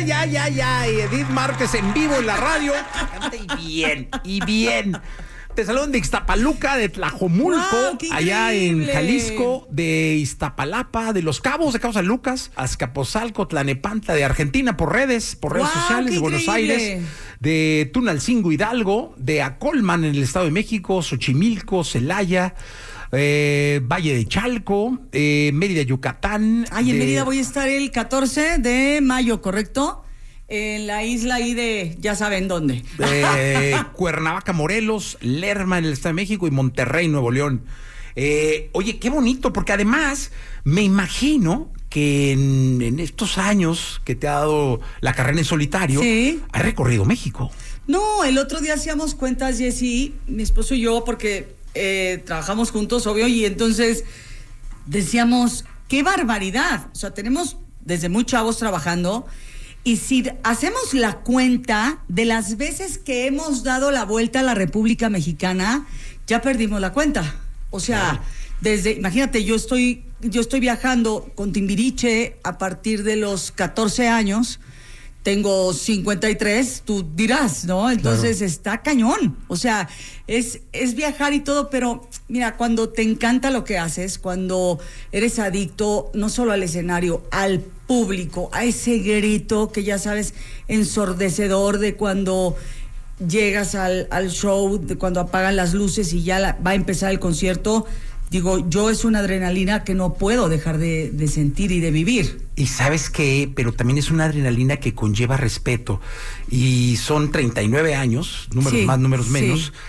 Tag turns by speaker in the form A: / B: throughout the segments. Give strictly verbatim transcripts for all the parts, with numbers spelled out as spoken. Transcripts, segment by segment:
A: ay, ay, ay, ay. Edith Márquez en vivo en la radio. Canta y bien, y bien. Te saludan de Ixtapaluca, de Tlajomulco,
B: wow,
A: allá en Jalisco, de Iztapalapa, de Los Cabos, de Cabo San Lucas, Azcapotzalco, Tlanepantla, de Argentina por redes, por redes
B: wow,
A: sociales, de Buenos
B: increíble.
A: Aires, de Tunalcingo, Hidalgo, de Acolman en el Estado de México, Xochimilco, Celaya, eh, Valle de Chalco, eh, Mérida, Yucatán.
B: Ay, en
A: de...
B: Mérida voy a estar el catorce de mayo, ¿correcto? En la isla ahí de, ya saben dónde.
A: Eh, Cuernavaca, Morelos, Lerma en el Estado de México y Monterrey, Nuevo León. Eh, oye, qué bonito, porque además me imagino que en, en estos años que te ha dado la carrera en solitario,
B: sí,
A: has recorrido México.
B: No, el otro día hacíamos cuentas, Jessy, mi esposo y yo, porque eh, trabajamos juntos, obvio, y entonces decíamos, qué barbaridad. O sea, tenemos desde muy chavos trabajando. Y si hacemos la cuenta de las veces que hemos dado la vuelta a la República Mexicana, ya perdimos la cuenta. O sea, claro, desde, imagínate, yo estoy, yo estoy viajando con Timbiriche a partir de los catorce años, tengo cincuenta y tres, tú dirás, ¿no? Entonces claro, está cañón. O sea, es, es viajar y todo, pero mira, cuando te encanta lo que haces, cuando eres adicto no solo al escenario, al público, a ese grito que ya sabes, ensordecedor de cuando llegas al, al show, de cuando apagan las luces y ya la, va a empezar el concierto. Digo, yo es una adrenalina que no puedo dejar de, de sentir y de vivir.
A: Y sabes qué, pero también es una adrenalina que conlleva respeto. Y son treinta y nueve años, números sí, más, números menos, sí,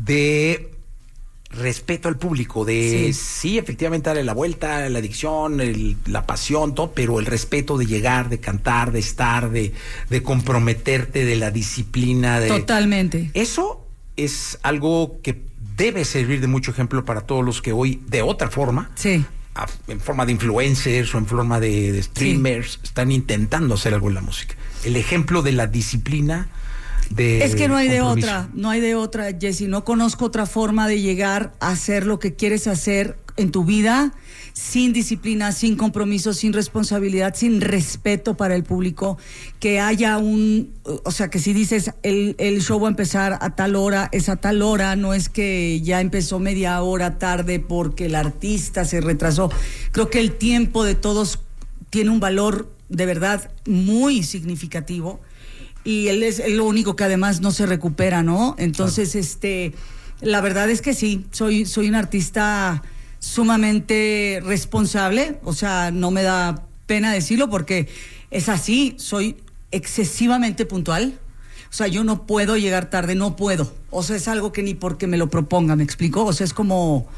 A: de respeto al público, de sí, sí efectivamente darle la vuelta, la adicción, el, la pasión, todo, pero el respeto de llegar, de cantar, de estar, de, de comprometerte, de la disciplina. De...
B: Totalmente.
A: Eso es algo que debe servir de mucho ejemplo para todos los que hoy, de otra forma,
B: sí,
A: a, en forma de influencers o en forma de, de streamers, sí, están intentando hacer algo en la música. El ejemplo de la disciplina, de
B: es que no hay
A: compromiso.
B: de otra, no hay de otra, Jessy. No conozco otra forma de llegar a hacer lo que quieres hacer en tu vida, sin disciplina, sin compromiso, sin responsabilidad, sin respeto para el público, que haya un, o sea, que si dices el, el show va a empezar a tal hora, es a tal hora, no es que ya empezó media hora tarde porque el artista se retrasó. Creo que el tiempo de todos tiene un valor de verdad muy significativo y él es lo único que además no se recupera, ¿no? Entonces, claro, este, la verdad es que sí, soy, soy un artista sumamente responsable, o sea, no me da pena decirlo porque es así, soy excesivamente puntual, o sea, yo no puedo llegar tarde, no puedo, o sea, es algo que ni porque me lo proponga, ¿me explico? O sea, es como,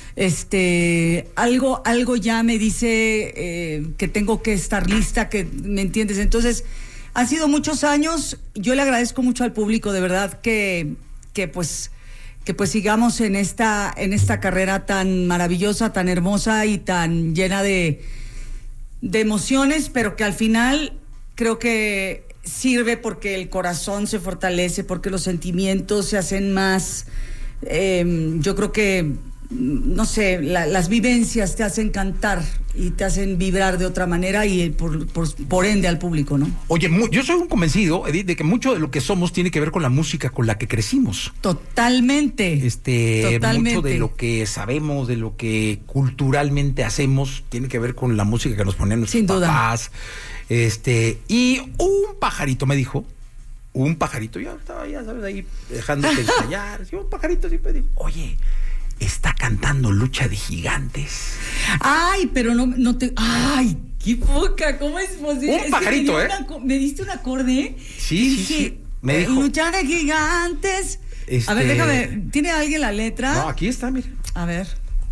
B: este, algo, algo ya me dice eh, que tengo que estar lista, que, ¿me entiendes? Entonces, han sido muchos años, yo le agradezco mucho al público, de verdad, que, que pues... que pues sigamos en esta en esta carrera tan maravillosa, tan hermosa y tan llena de, de emociones, pero que al final creo que sirve porque el corazón se fortalece, porque los sentimientos se hacen más, eh, yo creo que, no sé, la, las vivencias te hacen cantar y te hacen vibrar de otra manera y por, por, por ende al público, ¿no?
A: Oye, mu- yo soy un convencido, Edith, de que mucho de lo que somos tiene que ver con la música con la que crecimos.
B: Totalmente.
A: Este,
B: Totalmente.
A: Mucho de lo que sabemos, de lo que culturalmente hacemos, tiene que ver con la música que nos ponen nuestros
B: Sin duda.
A: papás. Este, y un pajarito me dijo, un pajarito, yo estaba, ya sabes, ahí dejándote ensayar, sí, un pajarito siempre dijo, oye, está cantando Lucha de Gigantes.
B: Ay, pero no, no te... Ay, qué poca, ¿cómo es posible?
A: Un
B: es
A: pajarito,
B: me
A: ¿eh?
B: Una, me diste un acorde.
A: Sí, sí, sí. Me dijo.
B: Lucha de Gigantes.
A: Este...
B: A ver, déjame, ¿tiene alguien la letra?
A: No, aquí está, mira.
B: A ver.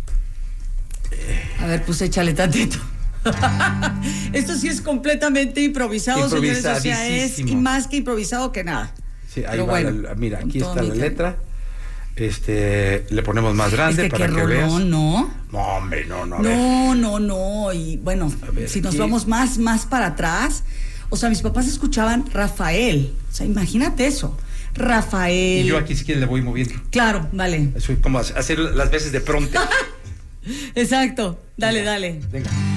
B: A ver, pues échale tantito. Esto sí es completamente improvisado, señores. O sea, es y más que improvisado que nada.
A: Sí, ahí
B: pero
A: va.
B: Bueno,
A: la, mira, aquí está la letra. Este, le ponemos más grande
B: es que
A: para
B: qué
A: que
B: rolón,
A: veas.
B: ¿no?
A: No, hombre, no, no. A
B: no,
A: ver.
B: no, no. Y bueno,
A: ver,
B: si nos
A: aquí.
B: vamos más, más para atrás, o sea, mis papás escuchaban Rafael. O sea, imagínate eso. Rafael.
A: Y yo aquí si quieres le voy moviendo.
B: Claro, vale.
A: Eso es como hacer las veces de pronto.
B: Exacto. Dale, dale.
A: Venga.